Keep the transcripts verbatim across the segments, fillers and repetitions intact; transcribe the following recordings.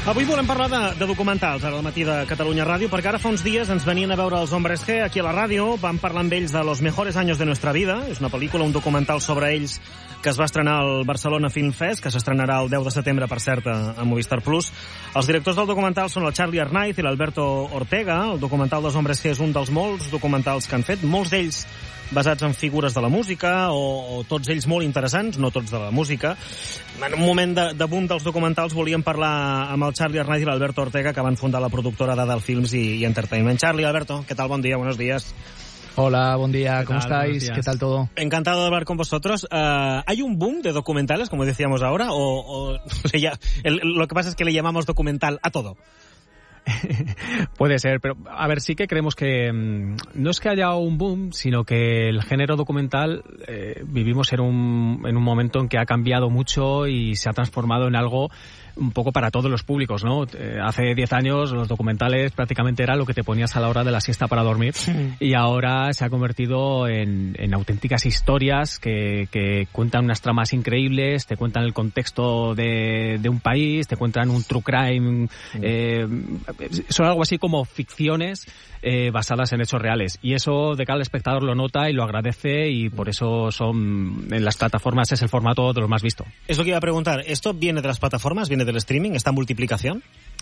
Avui volem parlar de, de documentals ara al matí de Catalunya Ràdio, perquè ara fa uns dies ens venien a veure els Hombres G aquí a la ràdio. Vam parlar amb ells de Los mejores años de nuestra vida. És una pel·lícula, un documental sobre ells que es va estrenar al Barcelona Film Fest, que s'estrenarà el deu de setembre, per cert, a, a Movistar Plus. Els directors del documental són el Charlie Arnaiz i l'Alberto Ortega. El documental dels Hombres G és un dels molts documentals que han fet, molts d'ells basats en figures de la música, o, o tots ells molt interessants, no tots de la música. En un moment de, de boom dels documentals volíem parlar amb el Charlie Arnaiz i l'Alberto Ortega, que van fundar la productora Dadal Films i, y Entertainment. Charlie, Alberto, ¿qué tal? Buen día, buenos días. Hola, buen día, ¿cómo estáis? ¿Qué tal todo? Encantado de hablar con vosotros. Uh, ¿Hay un boom de documentales, como decíamos ahora, o, o ya, el, lo que pasa es que le llamamos documental a todo? Puede ser, pero a ver, sí que creemos que mmm, no es que haya un boom, sino que el género documental eh, vivimos en un, en un momento en que ha cambiado mucho y se ha transformado en algo un poco para todos los públicos, ¿no? Eh, hace diez años los documentales prácticamente era lo que te ponías a la hora de la siesta para dormir, sí. Y ahora se ha convertido en, en auténticas historias que, que cuentan unas tramas increíbles, te cuentan el contexto de, de un país, te cuentan un true crime, sí. eh, son algo así como ficciones eh, basadas en hechos reales, y eso de cada espectador lo nota y lo agradece, y por eso son en las plataformas es el formato de lo más visto. Es lo que iba a preguntar, ¿esto viene de las plataformas, viene del streaming, esta multiplicación?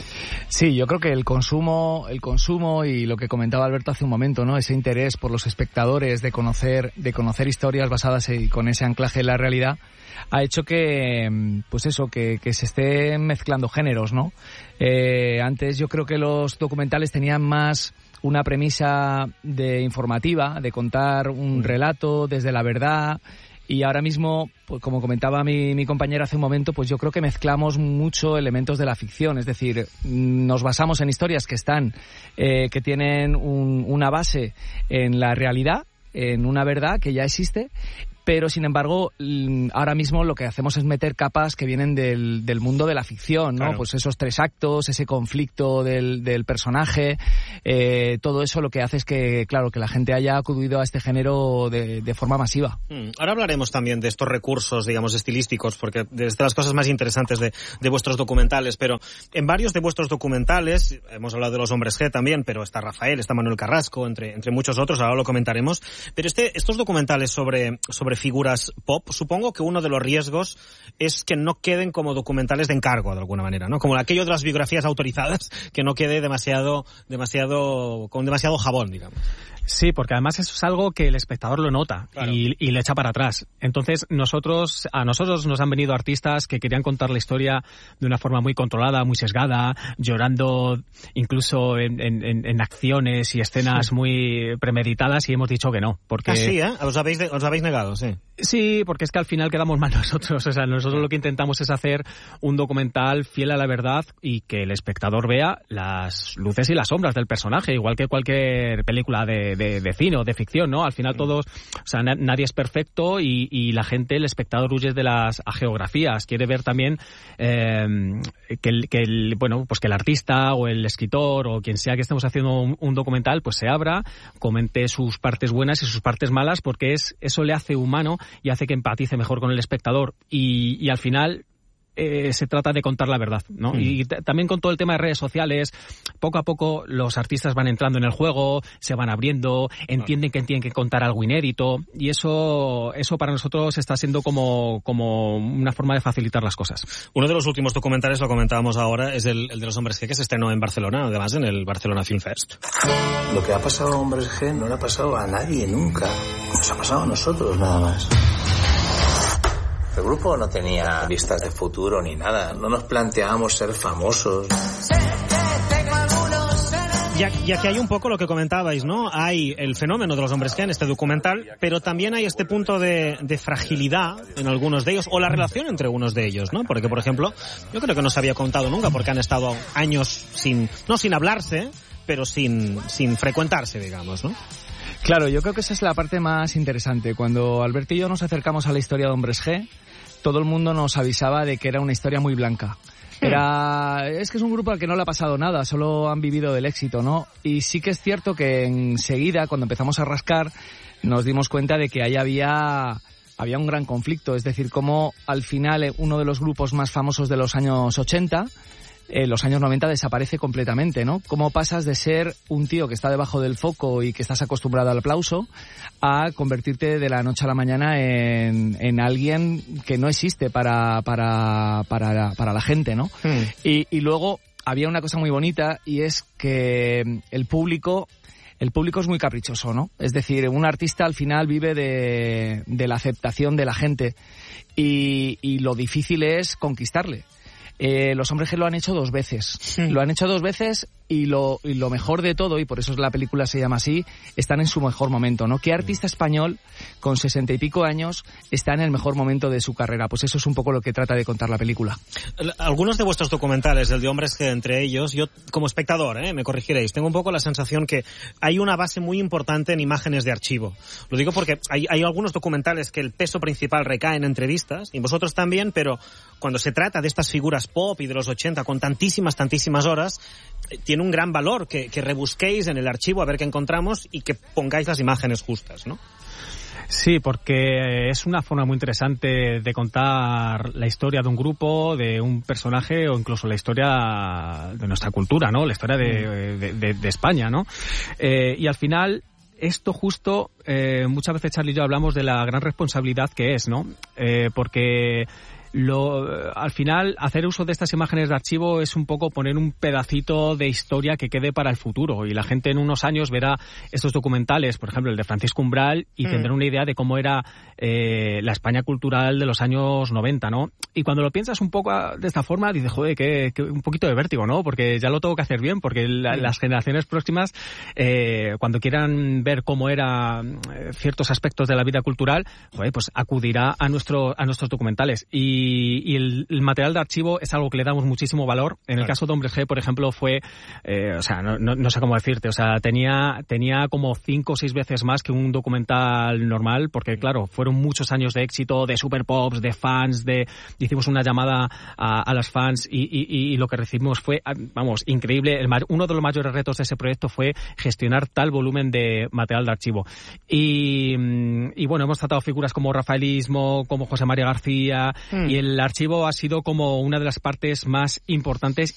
Sí, yo creo que el consumo, el consumo y lo que comentaba Alberto hace un momento, ¿no? Ese interés por los espectadores de conocer, de conocer historias basadas y con ese anclaje en la realidad, ha hecho que, pues eso, que, que se estén mezclando géneros, ¿no? Eh, antes yo creo que los documentales tenían más una premisa de informativa, de contar un relato desde la verdad. Y ahora mismo, pues como comentaba mi, mi compañera hace un momento, pues yo creo que mezclamos mucho elementos de la ficción. Es decir, nos basamos en historias que están, eh, que tienen un, una base en la realidad, en una verdad que ya existe, pero sin embargo ahora mismo lo que hacemos es meter capas que vienen del, del mundo de la ficción, ¿no? Claro. Pues esos tres actos, ese conflicto del, del personaje, eh, todo eso lo que hace es que, claro, que la gente haya acudido a este género de, de forma masiva. Mm. Ahora hablaremos también de estos recursos, digamos, estilísticos, porque es de las cosas más interesantes de, de vuestros documentales, pero en varios de vuestros documentales, hemos hablado de Los Hombres G también, pero está Rafael, está Manuel Carrasco, entre, entre muchos otros, ahora lo comentaremos, pero este, estos documentales sobre, sobre figuras pop, supongo que uno de los riesgos es que no queden como documentales de encargo de alguna manera, ¿no? Como aquello de las biografías autorizadas, que no quede demasiado, demasiado, con demasiado jabón, digamos. Sí, porque además eso es algo que el espectador lo nota, claro, y, y le echa para atrás. Entonces, nosotros, a nosotros nos han venido artistas que querían contar la historia de una forma muy controlada, muy sesgada, llorando incluso en, en, en acciones y escenas sí. muy premeditadas, y hemos dicho que no. Porque... Ah, sí, ¿eh? Os habéis, os habéis negado, sí. Sí, porque es que al final quedamos mal nosotros. O sea, nosotros lo que intentamos es hacer un documental fiel a la verdad y que el espectador vea las luces y las sombras del personaje, igual que cualquier película de De, de cine o de ficción, ¿no? Al final todos, o sea, na, nadie es perfecto, y, y la gente, el espectador, huye de las geografías, quiere ver también eh, que, el, que el, bueno, pues que el artista o el escritor o quien sea que estemos haciendo un, un documental, pues se abra, comente sus partes buenas y sus partes malas, porque es eso le hace humano y hace que empatice mejor con el espectador, y, y al final Eh, se trata de contar la verdad, ¿no? Mm. Y t- también con todo el tema de redes sociales, poco a poco los artistas van entrando en el juego, se van abriendo, entienden que tienen que contar algo inédito, y eso eso para nosotros está siendo como, como una forma de facilitar las cosas. Uno de los últimos documentales, lo comentábamos ahora, es el, el de Los Hombres G, que se estrenó en Barcelona, además en el Barcelona Film Fest. Lo que ha pasado a Hombres G no le ha pasado a nadie nunca, nos ha pasado a nosotros nada más. El grupo no tenía vistas de futuro ni nada. No nos planteábamos ser famosos. Y aquí hay un poco lo que comentabais, ¿no? Hay el fenómeno de Los Hombres G en este documental, pero también hay este punto de, de fragilidad en algunos de ellos, o la relación entre unos de ellos, ¿no? Porque, por ejemplo, yo creo que no se había contado nunca, porque han estado años sin, no sin hablarse, pero sin, sin frecuentarse, digamos, ¿no? Claro, yo creo que esa es la parte más interesante. Cuando Alberto y yo nos acercamos a la historia de Hombres G, todo el mundo nos avisaba de que era una historia muy blanca. Era, es que es un grupo al que no le ha pasado nada, solo han vivido del éxito, ¿no? Y sí que es cierto que enseguida, cuando empezamos a rascar, nos dimos cuenta de que ahí había, había un gran conflicto. Es decir, cómo al final uno de los grupos más famosos de los años ochenta en los años noventa desaparece completamente, ¿no? ¿Cómo pasas de ser un tío que está debajo del foco y que estás acostumbrado al aplauso a convertirte de la noche a la mañana en, en alguien que no existe para, para, para, para la gente, ¿no? Mm. Y, y luego había una cosa muy bonita y es que el público... El público es muy caprichoso, ¿no? Es decir, un artista al final vive de, de la aceptación de la gente y, y lo difícil es conquistarle. Eh, los Hombres G lo han hecho dos veces. Sí. Lo han hecho dos veces y lo, y lo mejor de todo, y por eso la película se llama así, están en su mejor momento, ¿no? ¿Qué artista español con sesenta y pico años está en el mejor momento de su carrera? Pues eso es un poco lo que trata de contar la película. Algunos de vuestros documentales, el de Hombres G entre ellos, yo como espectador, ¿eh? me corregiréis, tengo un poco la sensación que hay una base muy importante en imágenes de archivo. Lo digo porque hay, hay algunos documentales que el peso principal recae en entrevistas, y vosotros también, pero cuando se trata de estas figuras pop y de los ochenta con tantísimas, tantísimas horas, tiene un gran valor que, que rebusquéis en el archivo a ver qué encontramos y que pongáis las imágenes justas, ¿no? Sí, porque es una forma muy interesante de contar la historia de un grupo, de un personaje o incluso la historia de nuestra cultura, ¿no? La historia de, de, de, de España, ¿no? Eh, y al final... Esto justo, eh, muchas veces Charlie y yo hablamos de la gran responsabilidad que es, ¿no? Eh, porque lo, al final hacer uso de estas imágenes de archivo es un poco poner un pedacito de historia que quede para el futuro, y la gente en unos años verá estos documentales, por ejemplo el de Francisco Umbral, y mm. tendrá una idea de cómo era eh, la España cultural de los años noventa, ¿no? Y cuando lo piensas un poco de esta forma, dices, joder, que, que un poquito de vértigo, ¿no? Porque ya lo tengo que hacer bien, porque la, mm. las generaciones próximas, eh, cuando quieran ver cómo eran eh, ciertos aspectos de la vida cultural, joder, pues acudirá a, nuestro, a nuestros documentales. Y Y, y el, el material de archivo es algo que le damos muchísimo valor. En el caso de Hombres G, por ejemplo, fue, eh, o sea, no, no, no sé cómo decirte, o sea, tenía, tenía como cinco o seis veces más que un documental normal, porque claro, fueron muchos años de éxito, de super pops, de fans, de, hicimos una llamada a, a las fans y, y, y lo que recibimos fue, vamos, increíble. El, uno de los mayores retos de ese proyecto fue gestionar tal volumen de material de archivo. Y, y bueno, hemos tratado figuras como Rafaelismo, como José María García, mm. y el archivo ha sido como una de las partes más importantes